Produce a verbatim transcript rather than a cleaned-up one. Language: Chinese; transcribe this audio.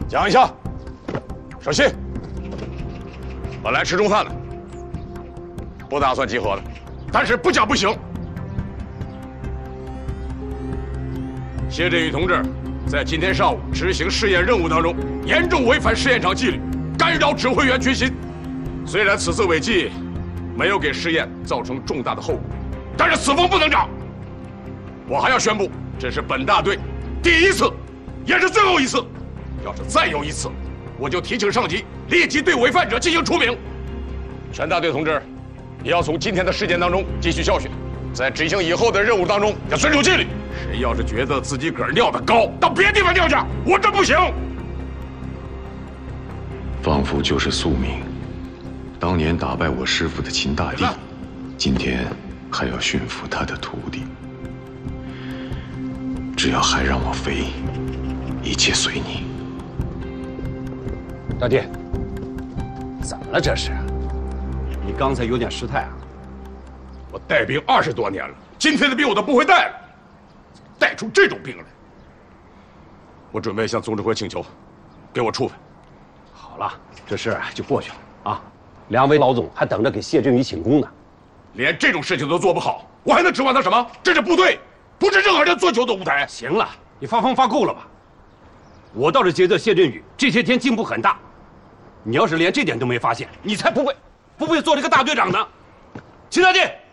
讲一下。小西，本来吃中饭的，不打算集合了，但是不讲不行。谢振宇同志在今天上午执行试验任务当中，严重违反试验场纪律，干扰指挥员军心。虽然此次违纪没有给试验造成重大的后果，但是此风不能长。我还要宣布，这是本大队第一次，也是最后一次。要是再有一次，我就提请上级立即对违犯者进行除名。全大队同志也要从今天的事件当中汲取教训，在执行以后的任务当中要遵守纪律。谁要是觉得自己个儿尿得高，到别地方尿去，我这不行。 仿佛就是宿命。当年打败我师父的秦大帝，今天还要驯服他的徒弟。只要还让我飞，一切随你。 大弟，怎么了这是？你刚才有点失态啊！ 我带兵二十多年了，今天的兵我都不会带了，带出这种兵来。我准备向总指挥请求，给我处分。 好了，这事就过去了啊！两位老总还等着给谢振宇请功呢。 连这种事情都做不好，我还能指望他什么？这是部队，不是任何人做球的舞台。 行了，你发疯发够了吧？我倒是觉得谢振宇这些天进步很大。你要是连这点都没发现，你才不会不会做这个大队长呢。秦大弟。